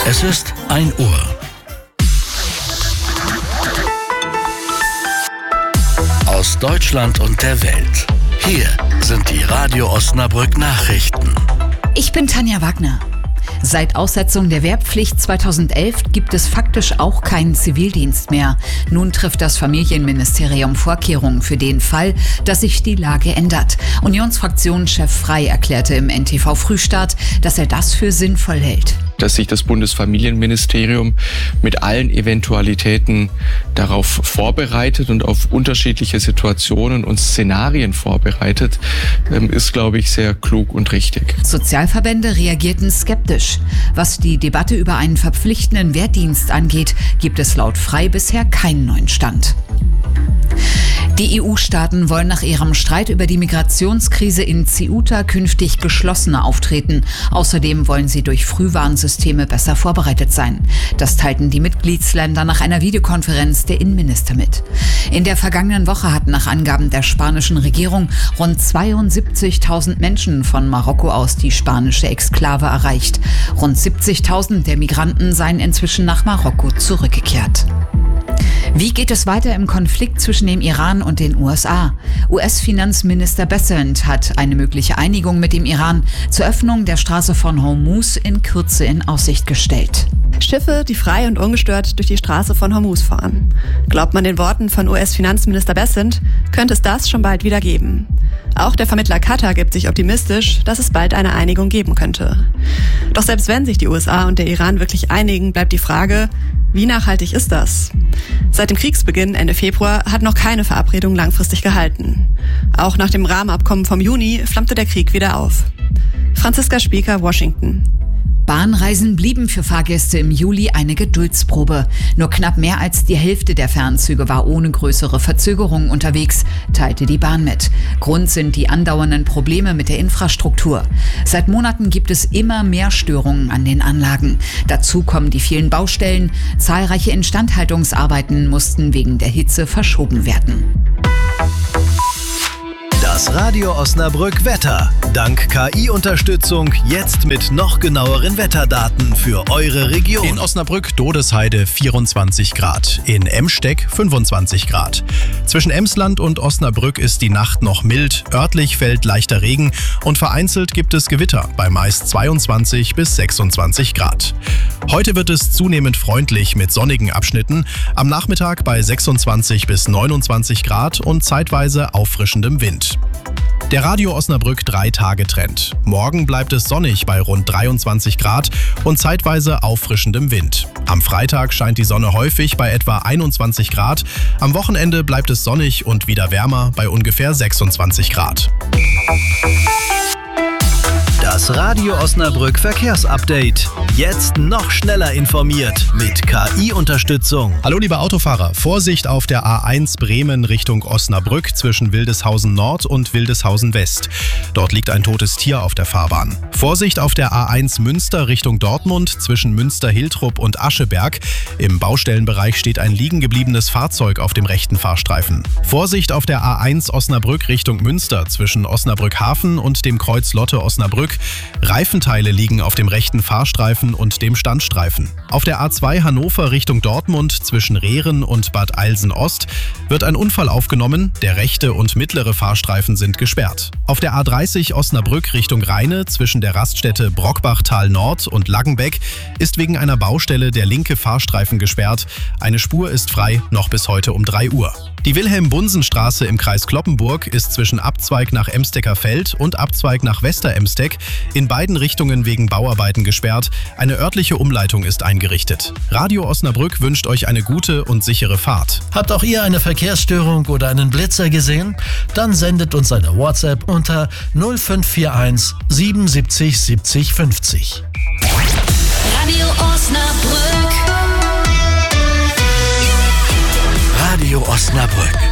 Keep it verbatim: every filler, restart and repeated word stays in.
Es ist ein Uhr. Aus Deutschland und der Welt. Hier sind die Radio Osnabrück Nachrichten. Ich bin Tanja Wagner. Seit Aussetzung der Wehrpflicht zweitausendelf gibt es faktisch auch keinen Zivildienst mehr. Nun trifft das Familienministerium Vorkehrungen für den Fall, dass sich die Lage ändert. Unionsfraktionschef Frey erklärte im N T V Frühstart, dass er das für sinnvoll hält. Dass sich das Bundesfamilienministerium mit allen Eventualitäten darauf vorbereitet und auf unterschiedliche Situationen und Szenarien vorbereitet, ist, glaube ich, sehr klug und richtig. Sozialverbände reagierten skeptisch. Was die Debatte über einen verpflichtenden Wehrdienst angeht, gibt es laut Frey bisher keinen neuen Stand. Die E U-Staaten wollen nach ihrem Streit über die Migrationskrise in Ceuta künftig geschlossener auftreten. Außerdem wollen sie durch Frühwarnsysteme besser vorbereitet sein. Das teilten die Mitgliedsländer nach einer Videokonferenz der Innenminister mit. In der vergangenen Woche hatten nach Angaben der spanischen Regierung rund zweiundsiebzigtausend Menschen von Marokko aus die spanische Exklave erreicht. Rund siebzigtausend der Migranten seien inzwischen nach Marokko zurückgekehrt. Wie geht es weiter im Konflikt zwischen dem Iran und den U S A? U S-Finanzminister Bessent hat eine mögliche Einigung mit dem Iran zur Öffnung der Straße von Hormuz in Kürze in Aussicht gestellt. Schiffe, die frei und ungestört durch die Straße von Hormuz fahren. Glaubt man den Worten von U S-Finanzminister Bessent, könnte es das schon bald wieder geben. Auch der Vermittler Katar gibt sich optimistisch, dass es bald eine Einigung geben könnte. Doch selbst wenn sich die U S A und der Iran wirklich einigen, bleibt die Frage, wie nachhaltig ist das? Seit dem Kriegsbeginn Ende Februar hat noch keine Verabredung langfristig gehalten. Auch nach dem Rahmenabkommen vom Juni flammte der Krieg wieder auf. Franziska Spieker, Washington. Bahnreisen blieben für Fahrgäste im Juli eine Geduldsprobe. Nur knapp mehr als die Hälfte der Fernzüge war ohne größere Verzögerungen unterwegs, teilte die Bahn mit. Grund sind die andauernden Probleme mit der Infrastruktur. Seit Monaten gibt es immer mehr Störungen an den Anlagen. Dazu kommen die vielen Baustellen. Zahlreiche Instandhaltungsarbeiten mussten wegen der Hitze verschoben werden. Das Radio Osnabrück Wetter. Dank K I-Unterstützung jetzt mit noch genaueren Wetterdaten für eure Region. In Osnabrück Dodesheide vierundzwanzig Grad, in Emsteck fünfundzwanzig Grad. Zwischen Emsland und Osnabrück ist die Nacht noch mild, örtlich fällt leichter Regen und vereinzelt gibt es Gewitter bei meist zweiundzwanzig bis sechsundzwanzig Grad. Heute wird es zunehmend freundlich mit sonnigen Abschnitten, am Nachmittag bei sechsundzwanzig bis neunundzwanzig Grad und zeitweise auffrischendem Wind. Der Radio Osnabrück drei-Tage-Trend. Morgen bleibt es sonnig bei rund dreiundzwanzig Grad und zeitweise auffrischendem Wind. Am Freitag scheint die Sonne häufig bei etwa einundzwanzig Grad. Am Wochenende bleibt es sonnig und wieder wärmer bei ungefähr sechsundzwanzig Grad. Das Radio Osnabrück Verkehrsupdate. Jetzt noch schneller informiert mit K I-Unterstützung. Hallo liebe Autofahrer, Vorsicht auf der A eins Bremen Richtung Osnabrück zwischen Wildeshausen Nord und Wildeshausen West. Dort liegt ein totes Tier auf der Fahrbahn. Vorsicht auf der A eins Münster Richtung Dortmund zwischen Münster-Hiltrup und Ascheberg. Im Baustellenbereich steht ein liegen gebliebenes Fahrzeug auf dem rechten Fahrstreifen. Vorsicht auf der A eins Osnabrück Richtung Münster zwischen Osnabrück Hafen und dem Kreuz Lotte Osnabrück. Reifenteile liegen auf dem rechten Fahrstreifen und dem Standstreifen. Auf der A zwei Hannover Richtung Dortmund zwischen Rehren und Bad Eilsen Ost wird ein Unfall aufgenommen, der rechte und mittlere Fahrstreifen sind gesperrt. Auf der A dreißig Osnabrück Richtung Rheine zwischen der Raststätte Brockbachtal Nord und Laggenbeck ist wegen einer Baustelle der linke Fahrstreifen gesperrt. Eine Spur ist frei, noch bis heute um drei Uhr. Die Wilhelm-Bunsen-Straße im Kreis Cloppenburg ist zwischen Abzweig nach Emstecker Feld und Abzweig nach Westeremsteck in beiden Richtungen wegen Bauarbeiten gesperrt. Eine örtliche Umleitung ist eingerichtet. Radio Osnabrück wünscht euch eine gute und sichere Fahrt. Habt auch ihr eine Verkehrsstörung oder einen Blitzer gesehen? Dann sendet uns eine WhatsApp unter null fünf vier eins siebenundsiebzig siebzig fünfzig. Radio Osnabrück. Radio Osnabrück.